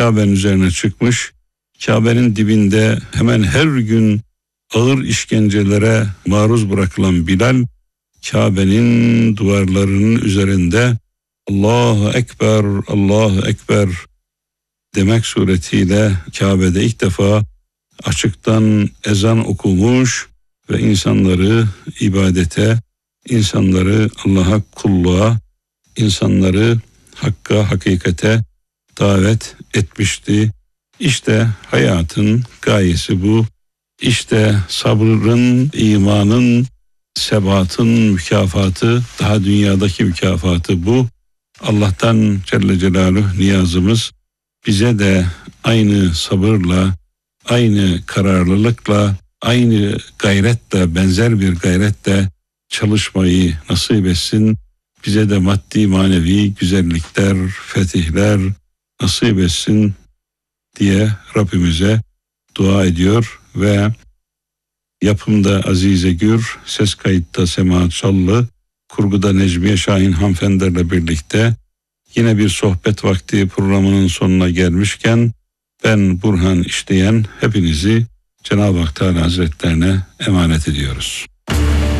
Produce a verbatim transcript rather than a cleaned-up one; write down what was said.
Kabe'nin üzerine çıkmış. Kabe'nin dibinde hemen her gün ağır işkencelere maruz bırakılan Bilal, Kabe'nin duvarlarının üzerinde Allahu Ekber, Allahu Ekber demek suretiyle Kabe'de ilk defa açıktan ezan okumuş ve insanları ibadete, insanları Allah'a kulluğa, insanları hakka, hakikate davet etmişti. İşte hayatın gayesi bu. İşte sabrın, imanın, sebatın mükafatı, daha dünyadaki mükafatı bu. Allah'tan Celle Celaluhu niyazımız bize de aynı sabırla, aynı kararlılıkla, aynı gayretle, benzer bir gayretle çalışmayı nasip etsin. Bize de maddi manevi güzellikler, fetihler nasip etsin diye Rabbimize dua ediyor ve yapımda Azize Gür, ses kayıtta Semahat Çallı, kurguda Necmiye Şahin hanımefendilerle birlikte yine bir sohbet vakti programının sonuna gelmişken ben Burhan İşleyen hepinizi Cenab-ı Hak Teala Hazretlerine emanet ediyoruz.